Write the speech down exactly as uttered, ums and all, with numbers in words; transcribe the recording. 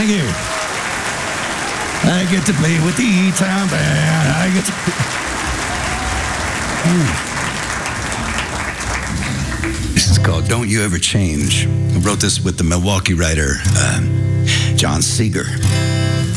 Thank you. I get to play with the E-Town Band. I get to... Mm. This is called Don't You Ever Change. I wrote this with the Milwaukee writer, uh, John Seeger.